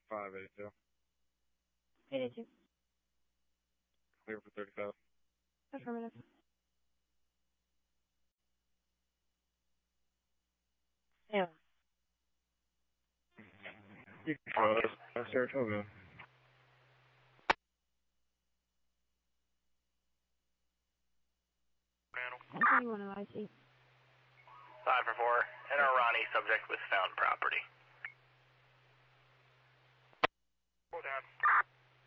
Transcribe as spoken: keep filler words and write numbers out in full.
five eighty-two. eight eighty-two. Clear for thirty-five. Affirmative. Yeah. You can call us uh, Saratoga. twenty-one O I C. five for four. An Irani subject was found property. Hold on.